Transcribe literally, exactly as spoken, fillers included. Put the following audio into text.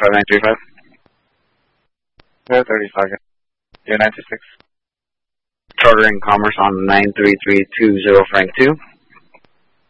five nine three five. Go thirty-five. Go ninety-six. Chartering Commerce on nine three three two zero Frank two.